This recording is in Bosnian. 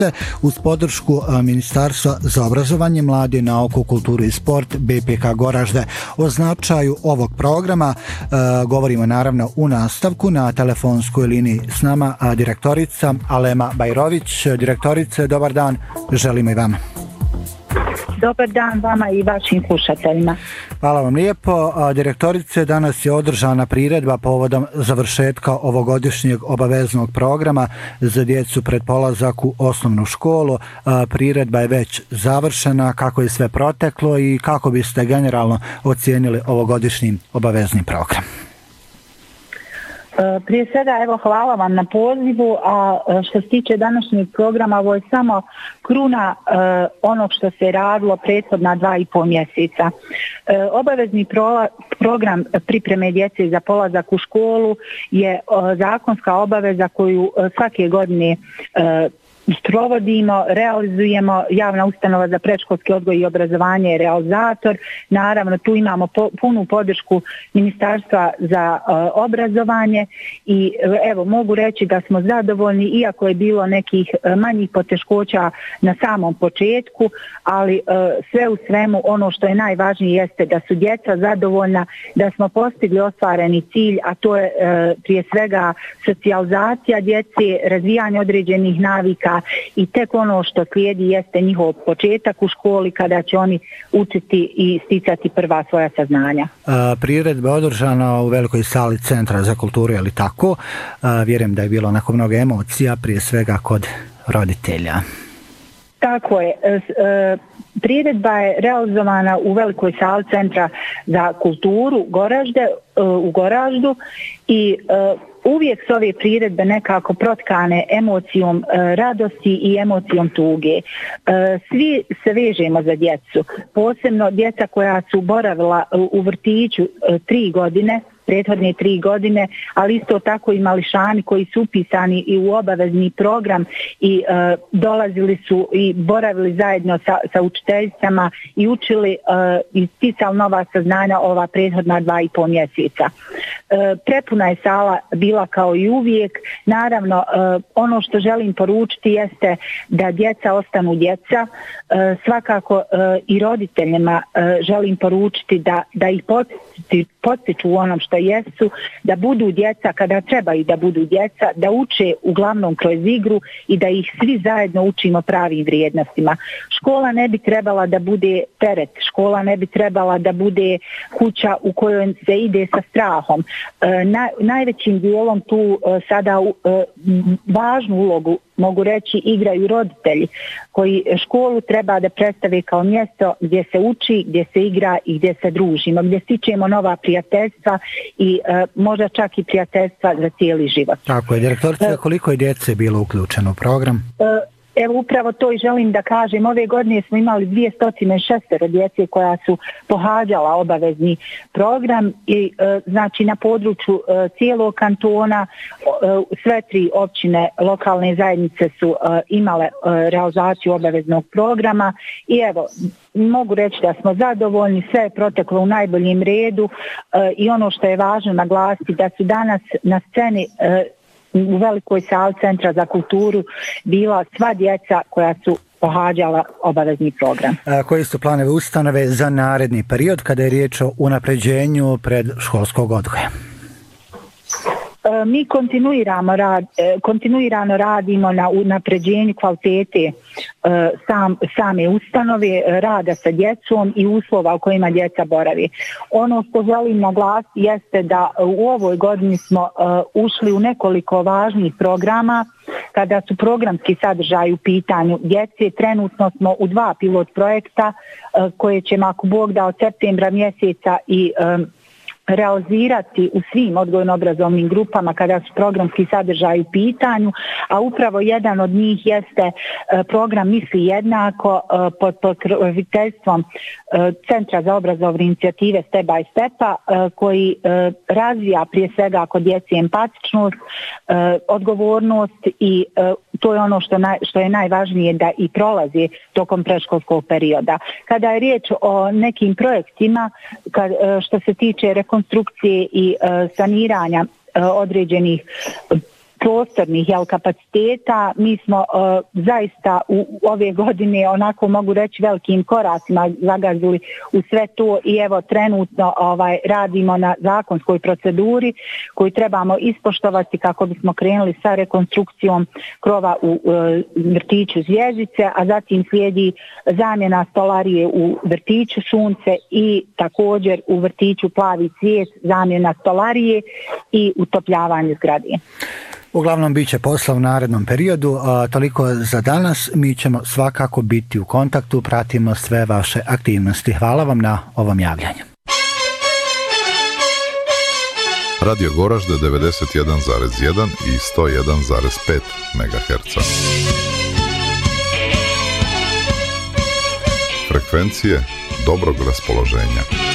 uz podršku Ministarstva za obrazovanje, mlade, nauku, kulturu i sport BPK Goražde. O značaju ovog programa govorimo naravno u nastavku. Na telefonskoj liniji s nama direktorica Alema Bajrović. Direktorice, dobar dan, želimo i vama. Dobar dan vama i vašim slušateljima. Hvala vam lijepo. Direktorice, danas je održana priredba povodom završetka ovogodišnjeg obaveznog programa za djecu pred polazak u osnovnu školu. Priredba je već završena. Kako je sve proteklo i kako biste generalno ocijenili ovogodišnji obavezni program? Prije svega, evo, hvala vam na pozivu, a što se tiče današnjeg programa, ovo je samo kruna onog što se radilo prethodna 2,5 mjeseca. Obavezni program pripreme djece za polazak u školu je zakonska obaveza koju svake godine provodimo, realizujemo. Javna ustanova za predškolski odgoj i obrazovanje je realizator. Naravno, tu imamo punu podršku Ministarstva za obrazovanje i evo, mogu reći da smo zadovoljni, iako je bilo nekih manjih poteškoća na samom početku, ali sve u svemu ono što je najvažnije jeste da su djeca zadovoljna, da smo postigli ostvareni cilj, a to je prije svega socijalizacija djece, razvijanje određenih navika i tek ono što slijedi jeste njihov početak u školi kada će oni učiti i sticati prva svoja saznanja. Priredba je održana u velikoj sali Centra za kulturu, je li tako? Vjerujem da je bilo onako mnogo emocija, prije svega kod roditelja. Tako je. Priredba je realizovana u velikoj sali Centra za kulturu u Goraždu i uvijek su ove priredbe nekako protkane emocijom radosti i emocijom tuge. Svi se vežemo za djecu, posebno djeca koja su boravila u vrtiću 3 godine, prethodne 3 godine, ali isto tako i mališani koji su upisani i u obavezni program i dolazili su i boravili zajedno sa učiteljicama i učili i sticali nova saznanja ova prethodna 2,5 mjeseca. Prepuna je sala bila kao i uvijek. Naravno, ono što želim poručiti jeste da djeca ostanu djeca. Svakako i roditeljima želim poručiti da ih podsjeću u onom što jesu, da budu djeca kada trebaju da budu djeca, da uče uglavnom kroz igru i da ih svi zajedno učimo pravim vrijednostima. Škola ne bi trebala da bude teret, škola ne bi trebala da bude kuća u kojoj se ide sa strahom. Najvećim dijelom tu sada važnu ulogu, mogu reći, igraju roditelji koji školu treba da predstave kao mjesto gdje se uči, gdje se igra i gdje se družimo, gdje stičemo nova prijateljstva i možda čak i prijateljstva za cijeli život. Tako je. Direktorica, koliko je djece bilo uključeno u program? Evo, upravo to i želim da kažem. Ove godine smo imali 206 djece koja su pohađala obavezni program i znači na području cijelog kantona sve 3 općine lokalne zajednice su imale realizaciju obaveznog programa i evo, mogu reći da smo zadovoljni, sve je proteklo u najboljem redu i ono što je važno naglasiti da su danas na sceni u velikoj sali Centra za kulturu bila sva djeca koja su pohađala obavezni program. Koji su planovi ustanove za naredni period kada je riječ o unapređenju predškolskog odgoja? Mi kontinuirano radimo na unapređenju kvalitete same ustanove, rada sa djecom i uslova u kojima djeca boravi. Ono što želim naglasiti jeste da u ovoj godini smo ušli u nekoliko važnih programa kada su programski sadržaji u pitanju djece. Trenutno smo u 2 pilot projekta koje ćemo, ako Bog da, od septembra mjeseca i realizirati u svim odgojno-obrazovnim grupama kada su programski sadržaji u pitanju, a upravo jedan od njih jeste program Misli jednako pod pokroviteljstvom Centra za obrazovne inicijative Step by Stepa koji razvija prije svega kod djece empatičnost, odgovornost i to je ono što je najvažnije da i prolazi tokom predškolskog perioda. Kada je riječ o nekim projektima što se tiče rekonstrukcije i saniranja određenih prostornih kapaciteta. Mi smo zaista u ove godine, onako mogu reći, velikim koracima zagazili u sve to i evo trenutno radimo na zakonskoj proceduri koju trebamo ispoštovati kako bismo krenuli sa rekonstrukcijom krova u vrtiću Zvjezdice, a zatim slijedi zamjena stolarije u vrtiću Sunce i također u vrtiću Plavi cvijet zamjena stolarije i utopljavanje zgrade. Uglavnom bit će posla u narednom periodu, toliko za danas. Mi ćemo svakako biti u kontaktu, pratimo sve vaše aktivnosti. Hvala vam na ovom javljanju. Radio Goražde 91,1 i 101,5 MHz. Frekvencije dobrog raspoloženja.